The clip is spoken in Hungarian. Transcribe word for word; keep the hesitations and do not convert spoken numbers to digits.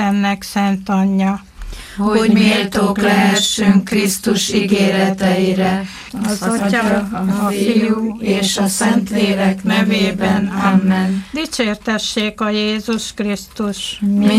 Istennek szent anyja, hogy méltók lehessünk Krisztus ígéreteire, az Atya, a Fiú és a Szentlélek nevében. Amen. Dicsértessék a Jézus Krisztus.